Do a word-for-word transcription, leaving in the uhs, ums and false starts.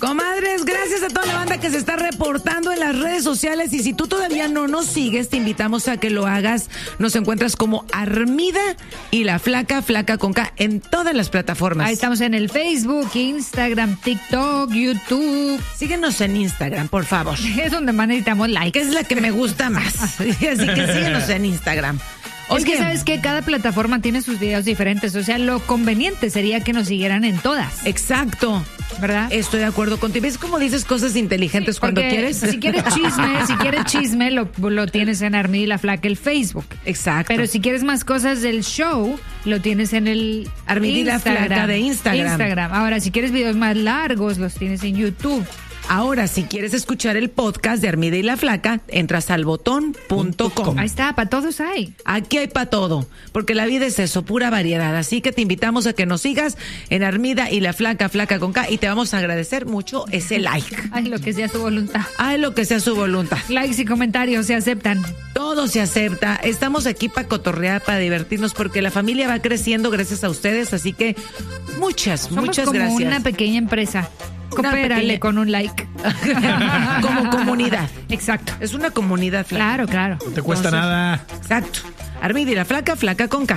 Comadres, gracias a toda la banda que se está reportando en las redes sociales. Y si tú todavía no nos sigues, te invitamos a que lo hagas. Nos encuentras como Armida y la Flaca, Flaca con K, en todas las plataformas. Ahí estamos en el Facebook, Instagram, TikTok, YouTube. Síguenos en Instagram, por favor. Es donde más necesitamos like. Que es la que me gusta más. Así que síguenos en Instagram. Oye, es que sabes que cada plataforma tiene sus videos diferentes, o sea, lo conveniente sería que nos siguieran en todas. Exacto. ¿Verdad? Estoy de acuerdo contigo. ¿Ves cómo dices cosas inteligentes sí, cuando quieres? Si quieres chisme, si quieres chisme, lo, lo tienes en Armida y la Flaca, el Facebook. Exacto. Pero si quieres más cosas del show, lo tienes en el Armida y la Flaca de Instagram. Instagram. Ahora, si quieres videos más largos, los tienes en YouTube. Ahora, si quieres escuchar el podcast de Armida y la Flaca, entras al botón punto com. Ahí está, para todos hay. Aquí hay para todo, porque la vida es eso, pura variedad. Así que te invitamos a que nos sigas en Armida y la Flaca, Flaca con K, y te vamos a agradecer mucho ese like. Ay, lo que sea su voluntad. Ay, lo que sea su voluntad. Likes y comentarios se aceptan. Todo se acepta. Estamos aquí para cotorrear, para divertirnos, porque la familia va creciendo gracias a ustedes. Así que muchas, Somos muchas como gracias. Una pequeña empresa. Coopérale pequeña... con un like. Como comunidad. Exacto. Es una comunidad, Flaca. Claro, claro. No te cuesta Entonces, nada. Exacto. Armida y la Flaca, Flaca con K.